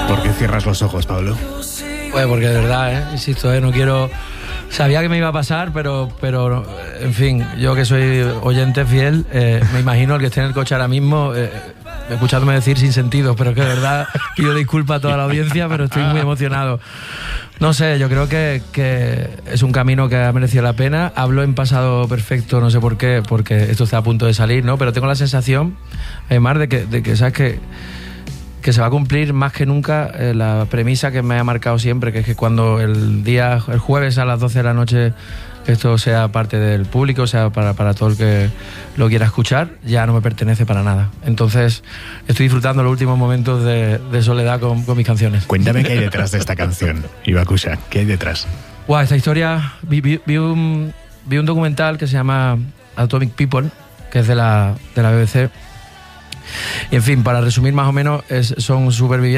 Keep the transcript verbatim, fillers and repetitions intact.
¿Por qué cierras los ojos, Pablo? Pues porque de verdad, ¿eh? Insisto, ¿eh? No quiero... Sabía que me iba a pasar, pero, pero en fin, yo que soy oyente fiel, eh, me imagino el que esté en el coche ahora mismo, eh, escuchándome decir sin sentido, pero que de verdad pido disculpas a toda la audiencia, pero estoy muy emocionado. No sé, yo creo que, que es un camino que ha merecido la pena. Hablo en pasado perfecto, no sé por qué, porque esto está a punto de salir, ¿no? Pero tengo la sensación, además, de que, de que ¿sabes qué? Que se va a cumplir más que nunca eh, la premisa que me ha marcado siempre, que es que cuando el día, el jueves a las doce de la noche, esto sea parte del público, sea para, para todo el que lo quiera escuchar, ya no me pertenece para nada. Entonces estoy disfrutando los últimos momentos de, de soledad con, con mis canciones. Cuéntame qué hay detrás de esta canción, Hibakusha, ¿qué hay detrás? Wow, esta historia, vi, vi, vi, un, vi un documental que se llama Atomic People, que es de la, de la B B C. Y en fin, para resumir más o menos, es, son supervivientes